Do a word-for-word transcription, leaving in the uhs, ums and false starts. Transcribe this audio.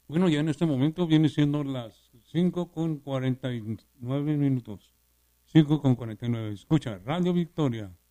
Bueno, ya en este momento viene siendo las cinco con cuarenta y nueve minutos. Cinco con cuarenta y nueve. Escucha, Radio Victoria,